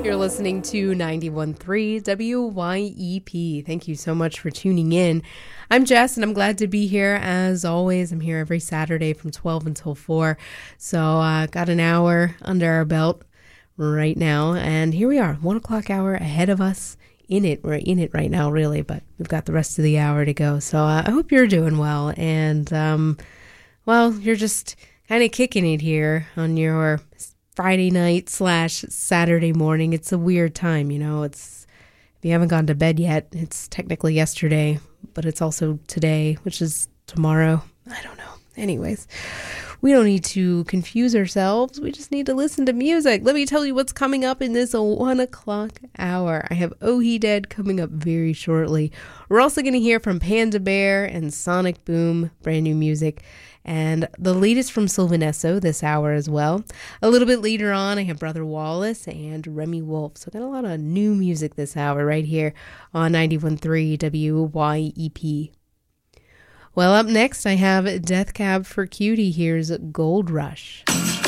You're listening to 91.3 WYEP. Thank you so much for tuning in. I'm Jess, and I'm glad to be here. As always, I'm here every Saturday from 12 until 4. So got an hour under our belt right now. And here we are, 1 o'clock hour ahead of us. We're in it right now, really, but we've got the rest of the hour to go. So I hope you're doing well. And, you're just kind of kicking it here on your Friday night / Saturday morning. It's a weird time, if you haven't gone to bed yet, it's technically yesterday, but it's also today, which is tomorrow. I don't know. Anyways, we don't need to confuse ourselves. We just need to listen to music. Let me tell you what's coming up in this 1 o'clock hour. I have Oh He Dead coming up very shortly. We're also going to hear from Panda Bear and Sonic Boom, brand new music, and the latest from Sylvan Esso this hour as well. A little bit later on, I have Brother Wallace and Remy Wolf. So got a lot of new music this hour right here on 91.3 WYEP. Well, up next, I have Death Cab for Cutie. Here's Gold Rush.